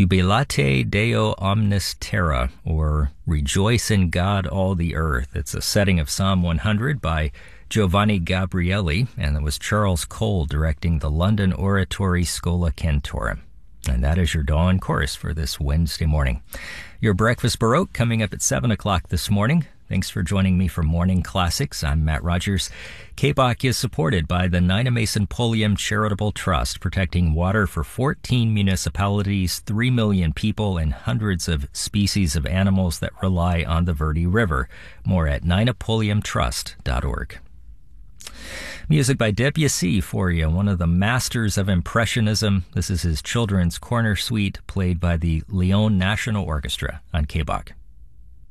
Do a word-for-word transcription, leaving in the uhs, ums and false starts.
Jubilate Deo Omnis Terra, or Rejoice in God All the Earth. It's a setting of Psalm one hundred by Giovanni Gabrieli, and it was Charles Cole directing the London Oratory Schola Cantorum. And that is your dawn chorus for this Wednesday morning. Your Breakfast Baroque coming up at seven o'clock this morning. Thanks for joining me for Morning Classics. I'm Matt Rogers. K B O C is supported by the Nynamason Pulliam Charitable Trust, protecting water for fourteen municipalities, three million people, and hundreds of species of animals that rely on the Verde River. More at nyna pulliam trust dot org. Music by Debussy for you, one of the masters of Impressionism. This is his Children's Corner Suite, played by the Lyon National Orchestra on K B O C.